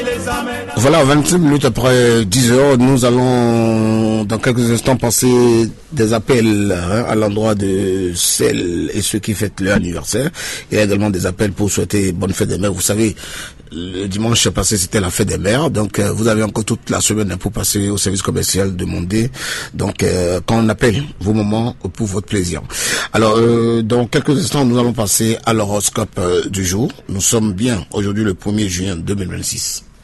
Voilà, 25 minutes après 10 heures, nous allons dans quelques instants passer des appels à l'endroit de celles et ceux qui fêtent leur anniversaire. Il y a également des appels pour souhaiter bonne fête des mères. Vous savez, le dimanche passé, c'était la fête des mères. Donc, vous avez encore toute la semaine pour passer au service commercial, demander. Donc, quand on appelle, vos moments pour votre plaisir. Alors, dans quelques instants, nous allons passer à l'horoscope du jour. Nous sommes bien aujourd'hui le 1er juin 2026.